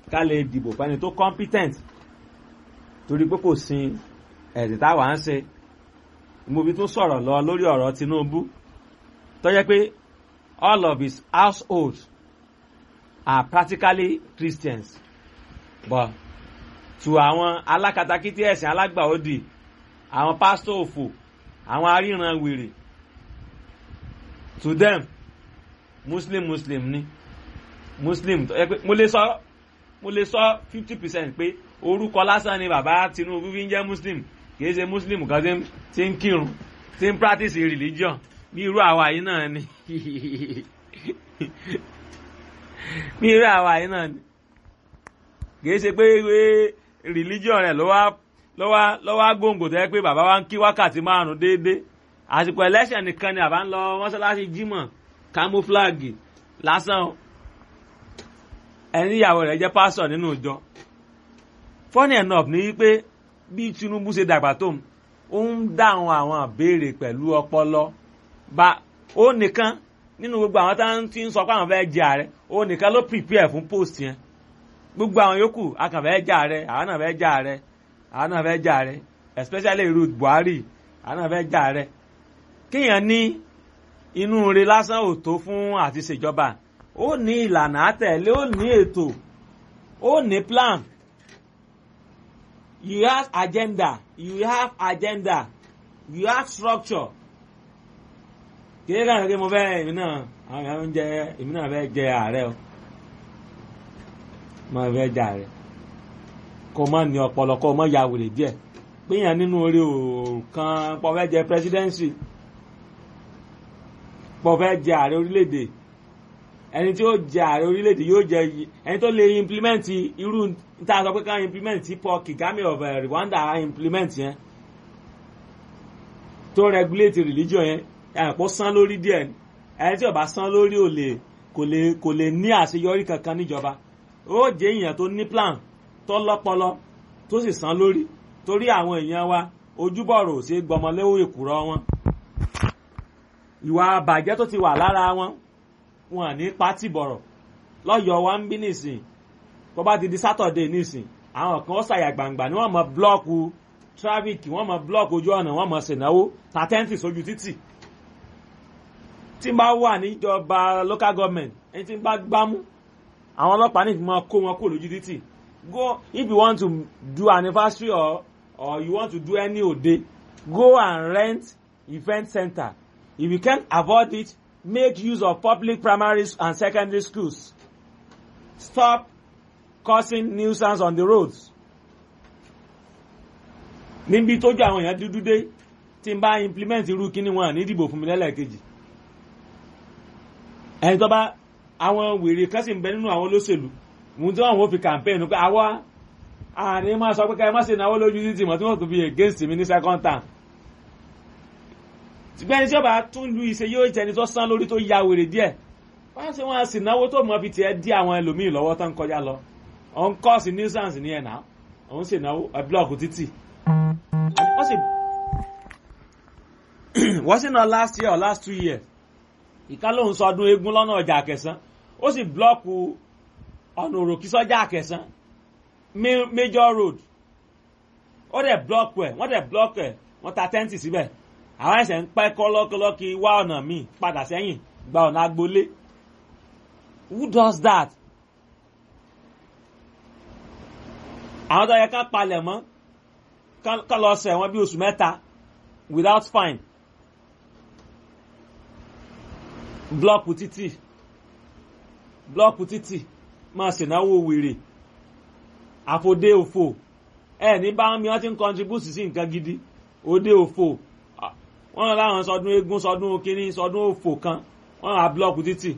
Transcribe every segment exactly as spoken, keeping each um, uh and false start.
ká lè dìbò fẹ́ni tó competent torí pé kò sin ẹ̀sìn táwa ń ṣe. Mo fi tún sọ̀rọ̀ lọ lórí ọ̀rọ̀ Tinubu tó jẹ́ pé all of his household are practically Christians, but to àwọn alákatakítí ẹ̀sìn alágbàódì, àwọn pásítọ̀ òfò, àwọn aríran wèrè, to them Muslim Muslim ni Muslim tó jẹ́ pé mo lè sọ mo lè sọ fifty percent pé orúkọ lásán ni bàbá Tinubu fi ń jẹ́ Muslim, kìí ṣe Muslim kan tí ń kírun tí ń practice religion bí irú àwa yìí náà ni bí irú àwa yìí náà ni kìí ṣe pé religion rẹ̀ ló wá ló wá ló wá gbòǹgbò tó yẹ pé bàbá wa ń kí wákàtí márùn déédéé àsìkò election nìkan ni àbá ń lọ mọ́ṣáláṣí jímọ̀ camouflage lásán ẹni ìyàwó rẹ̀ jẹ́ pásítọ̀ nínú ìjọ. Funny enough ni wípé bí Tinubu ṣe dàgbà tó ó ń dáhùn àwọn àbéèrè pẹ̀lú ọpọlọ bá ó nìkan nínú gbogbo àwọn táwọn tí ń sọ pé àwọn fẹ́ jẹ ààrẹ ó nìkan ló prepare fún post yẹn. Gbogbo àwọn yòókù akàn fẹ́ jẹ ààrẹ àwọn náà fẹ́ jẹ ààrẹ àwọn náà fẹ́ jẹ ààrẹ especially irú Buhari àwọn náà fẹ́ jẹ ààrẹ. Kéèyàn ní inú rẹ̀ lásán ò tó fún àti ṣèjọba, ó ní ìlànà àtẹ̀lé, ó ní ètò, ó ní plan. You have agenda, you have agenda, you have structure. Kìí kàn kí mo fẹ́ èmi náà àwọn èèyàn ń jẹ èmi náà fẹ́ jẹ ààrẹ o, mo fẹ́ jẹ ààrẹ. Kò mọ̀ ní ọpọlọ kò mọ̀ ya wèrè díẹ̀. Péyàn nínú orí òkan pọ̀ fẹ́ jẹ presidency, pọ̀ fẹ́ jẹ ààrẹ orílẹ̀-èdè. Ẹni tí ó jẹ ààrẹ orílẹ̀-èdè yóò jẹ ẹni tó lè implement irú níta sọ pé ká implement Paul Kagame of uh, Rwanda implement yẹn tó regulate religion yẹn ẹ̀yìn kó san lórí díẹ̀ ẹni tí ó bá san lórí ò lè kò lè kò lè ní àṣeyọrí kankan níjọba. Ó jẹ́ èèyàn tó ní plan tó lọ́pọlọ tó sì san lórí torí àwọn èèyàn wa ojúbọ̀rọ̀ ò sí gbọmọléwò èkùrọ́ wọn, ìwà àbàjẹ́ tó ti wà lára wọn wọn ní pátì bọ̀rọ̀. Lọ́yọ̀ wa ń bí nìsín tó bá ti di Saturday nìsín àwọn kan ó ṣàyà gbangba ni wọ́n mọ blọ́ọ̀kù traffic, wọ́n mọ blọ́ọ̀kù ojú ọ̀nà, wọ́n mọ ṣènáwó tàtẹ́ǹtì sójú títì. Tí n bá wà níjọba local government ẹni tí n bá gbámú àwọn ọlọ́pàá ní ìfimọ́ kó wọn kó lójú títì. Go if you want to do anniversary or or you want to do any òde, go and rent event center. If you can't avoid it, make use of public primary and secondary schools. Stop causing nuisance on the roads. Níbi tójú àwọn èèyàn dúdú dé tí n bá implement irú kíní wọn ní ìdìbò fún mi lẹ́lẹ́kejì. Ẹni tó bá àwọn wèrè kan sì ń bẹ nínú àwọn olóṣèlú mú tí wọ́n fi campaign pé àwa àní máa sọ pé ká ẹ má ṣe náwó lójú títì mọ́ tí wọ́n tún fi against mi ní second term. Ṣùgbọ́n ẹni tí ó bá tún lu ìṣe yóò jẹ́ ẹni tó sán lórí tó ya wèrè díẹ̀. Wọ́n ṣe wọ́n sì náwó tó mọ́ fi tiẹ̀ dí àwọn ẹlòmíì lọ́wọ́ tán kọjá lọ. On cause nuisance ní ẹ̀nà òun sì náwó ẹ blọọkù títì. Wọ́n sì wọ́n sì náà last year or last two years ìka lóun sọdún eégún lọ́nà ọjà Àkẹsán ó sì blọọkù ọ̀nà òròkì sọ́jà Àkẹsán major road ó dẹ̀ blọọkù ẹ̀ wọ́n dẹ̀ blọọkù ẹ̀ wọ́n ta tẹ́ǹtì síbẹ̀. Àwọn ẹ̀sẹ̀ ń pẹ́ kọ́lọ́kọ́lọ́kì wá ọ̀nà míì padà sẹ́yìn gba ọ̀nà agboolé. Who does that? Àwọn tó yẹ ká palẹ̀ mọ́ ká lọ ṣẹ̀ wọ́n bí oṣù mẹ́ta without fine. Blọ́ọ̀kù títì blọ́ọ̀kù títì máa ṣènáwó wèrè àfòdé òfò ẹ̀ ní bá mi wọ́n ti ń contribute sí nǹkan gidi òde òfò. Wọ́n láwọn sọdún eégún sọdún kínní sọdún òfò kan wọ́n á blọ́ọ̀kù títì.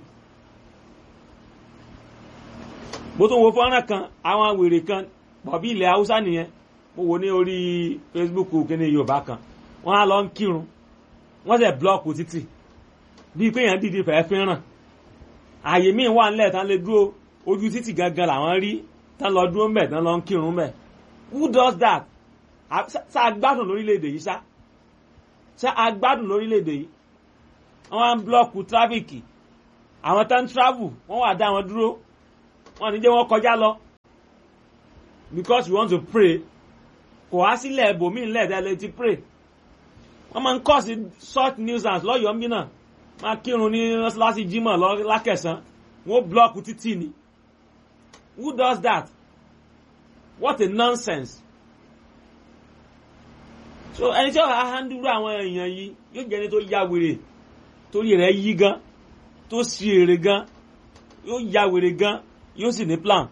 Bó tún wo fọ́nrán kan àwọn wèrè kan bọ̀bí ilẹ̀ Haúsá nìyẹn mo wò ní orí Facebook kínní Yorùbá kan wọ́n á lọ ń kírun wọ́n sì blọ́ọ̀kù títì bíi pé èèyàn dìde fẹ́ẹ́ fẹ́ràn. Àyè míì wà nílẹ̀ tán lè dúró ojú títì gangan làwọn rí tán lọ dúró mbẹ̀ tán lọ ń kírun mbẹ̀. Who does that? Ṣá agbádùn lórílẹ̀‐èdè yìí ṣá ṣá agbádùn lórílẹ̀‐èdè yìí wọ́n á ń blọ́ọ̀kù tráfíkì àwọn tán travel wọ́n wà dá wọn dúró wọ́n ní jẹ́ wọ́n kọjá lọ because you want to pray kò wá sílẹ̀ ibòmíì ńlẹ̀ tẹ́lẹ̀ ti pray wọ́n máa ń kọ́ sí short nuisance lọ́yọ̀ọ́ mi náà máa kírun ní láti jímọ̀ lákẹ̀sán wọ́n block títì ni who does that what a nonsense so ẹni tí ó wà handle àwọn èèyàn yìí yóò jẹ́ ẹni tó ya wèrè torí rẹ̀ yí gan tó sì èrè gan yóò ya wèrè gan yóò sì ní plan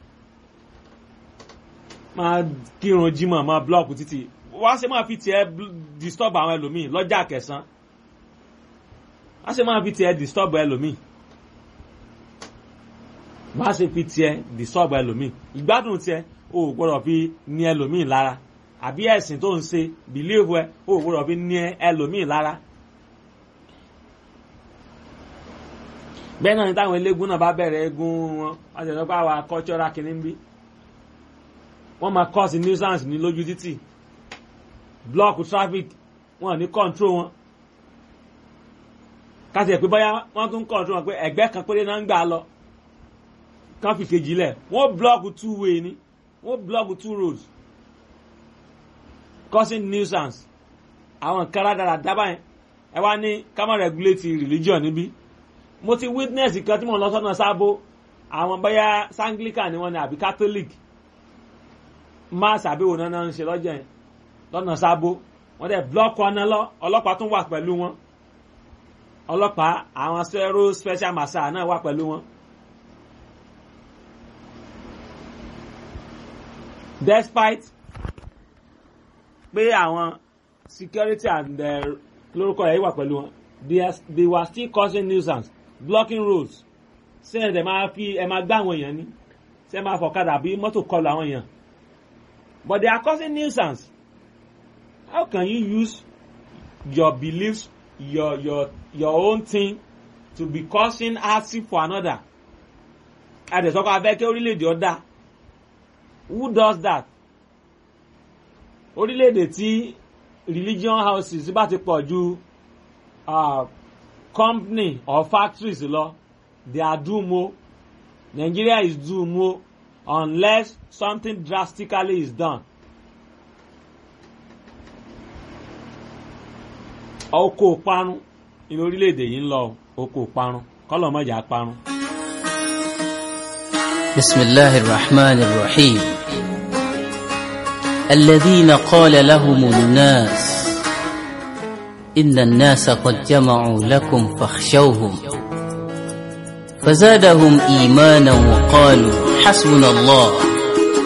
máa kírun jímọ̀ máa block títì wá ṣe máa fi tiẹ̀ disturb àwọn ẹlòmíì lọ́jà kẹsàn wá ṣe máa fi tiẹ̀ disturb ẹlòmíì wá ṣe fi tiẹ̀ disturb ẹlòmíì ìgbádùn tiẹ̀ o ò gbọ́dọ̀ fi ní ẹlòmíì lára àbí ẹ̀sìn tó ń ṣe believe ẹ o ò gbọ́dọ̀ fi ní ẹlòmíì lára. bẹ́ẹ̀ náà ni táwọn eléégún náà bá bẹ̀rẹ̀ eégún wọn wọ́n ti sọ pé àwa cultural kìíní ń bí wọ́n máa cause nuisance ní lójú títì block traffic wọn ní control wọn káti ẹ̀ pé bóyá wọ́n tún control wọn pé ẹgbẹ́ kan péré náà ń gbà lọ kán fi kejì lẹ̀ wọ́n block two way ni wọ́n block two roads causing nuisance àwọn nǹkan rádára dábàá yẹn ẹ wá ní ká má regulate religion níbí mo ti witness kan tí mo lọ sọ́nà sábó àwọn bóyá Anglican ni wọ́n ní àbí Catholic mass àbẹ̀wò náà ń ṣe lọ́jọ́ yẹn lọ́nà sábó wọ́n dẹ̀ block ọ̀nà lọ ọlọ́pàá tún wà pẹ̀lú wọn ọlọ́pàá àwọn zero special massa náà wà pẹ̀lú wọn. Despite pé àwọn security and lórúkọ yẹn wà pẹ̀lú wọn they, are, they were still causing nuisance blocking roads ṣé ẹ̀ dẹ̀ máa fi ẹ̀ máa gbá àwọn èèyàn ní ṣé ẹ̀ máa fọ̀kadà bí mọ́tò kọlù àwọn èèyàn but they are causing nuisance. How can you use your beliefs your your your own thing to be causing hardship for another? Adesoko abeke orílẹ̀-èdè ọ̀dà who does that? Orílẹ̀-èdè tí religion houses bá ti pọ̀ ju uh, company or factories lọ they are doomed o. Nigeria is doomed o unless something drastically is done. Oko parun inú orílẹ̀-èdè yìí ń lọ oko parun kọ́lọ̀ mọ́jà parun. Bismillahir Rahmanir Rahim. Alladhina qala lahumun nas inna an-nasa qad jama'u lakum fakhshawhum fazadahum imanan wa qalu hasbunallah